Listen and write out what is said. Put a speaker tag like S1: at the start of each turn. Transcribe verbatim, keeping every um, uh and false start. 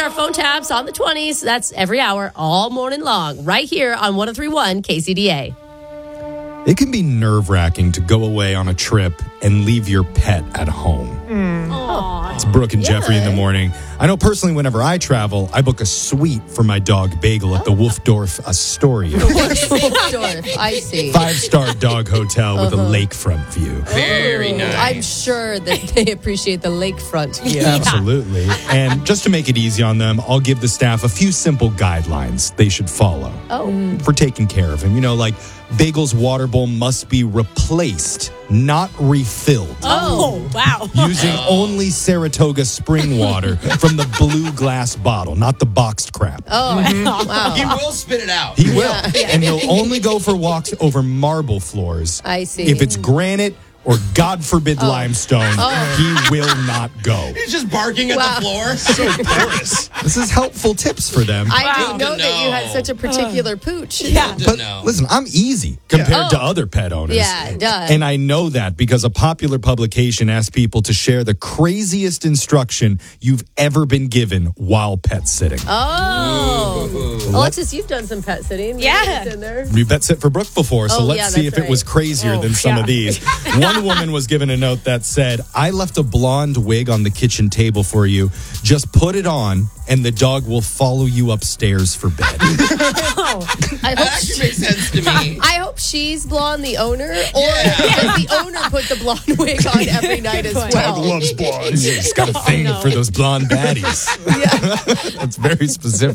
S1: our phone taps on the twenties. That's every hour, all morning long, right here on one oh three point one K C D A.
S2: It can be nerve-wracking to go away on a trip and leave your pet at home.
S1: Aww.
S2: It's Brooke and
S1: Yeah.
S2: Jeffrey in the morning. I know personally whenever I travel, I book a suite for my dog Bagel at the Wolfdorf Astoria.
S1: Wolfdorf, I see.
S2: Five-star dog hotel with
S1: Uh-huh.
S2: a lakefront view.
S3: Very nice.
S1: I'm sure that they appreciate the lakefront view.
S2: Absolutely. And just to make it easy on them, I'll give the staff a few simple guidelines they should follow
S1: Oh.
S2: for taking care of him. You know, like Bagel's water bowl must be replaced, not refilled.
S4: Oh, wow.
S2: Using only Saratoga spring water from the blue glass bottle, not the boxed crap.
S1: Oh, wow.
S3: He will spit it out.
S2: He will. And he'll only go for walks over marble floors.
S1: I see.
S2: If it's granite or, God forbid, limestone, he will not go.
S3: He's just barking at
S1: Wow.
S3: the floor. So porous.
S2: This is helpful tips for them.
S1: I
S4: Wow.
S1: didn't know
S3: Good to
S1: that you had
S3: know.
S1: such a particular pooch.
S4: Yeah.
S3: Good to
S2: But
S3: know.
S2: listen, I'm easy compared to
S1: Oh.
S2: other pet owners.
S1: Yeah, duh.
S2: And I know that because a popular publication asked people to share the craziest instruction you've ever been given while pet sitting.
S1: Oh. Alexis, you've done some pet sitting. Maybe
S4: Yeah.
S1: it's in there.
S2: We pet sit for Brooke before, so
S1: Oh,
S2: let's
S1: yeah,
S2: see
S1: that's
S2: if it was
S1: right.
S2: crazier
S4: Oh,
S2: than some
S4: yeah.
S2: of these. One woman was given a note that said, I left a blonde wig on the kitchen table for you. Just put it on, and the dog will follow you upstairs for bed.
S4: Oh.
S1: I
S3: That
S1: hope,
S3: actually
S1: she,
S3: makes sense to me.
S1: I hope she's blonde, the owner, or
S3: Yeah.
S1: does the owner put the blonde wig on every night as
S4: Dog
S1: well?
S2: Loves blondes. He's got a thing
S4: no.
S2: for those blonde baddies.
S1: Yeah.
S2: That's very specific.